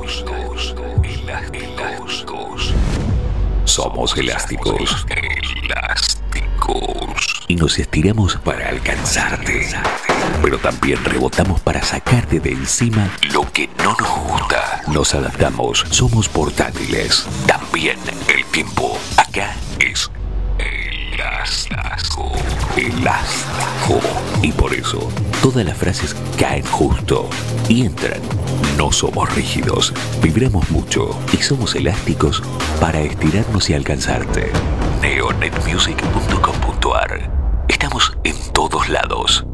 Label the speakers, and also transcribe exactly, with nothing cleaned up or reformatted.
Speaker 1: Elásticos. Somos elásticos. Elásticos. Y nos estiramos para alcanzarte. Pero también rebotamos para sacarte de encima lo que no nos gusta. Nos adaptamos. Somos portátiles. También el tiempo acá es elástico. Elástico. Y por eso todas las frases caen justo y entran. No somos rígidos, vibramos mucho y somos elásticos para estirarnos y alcanzarte. neonetmusic punto com punto ar. Estamos en todos lados.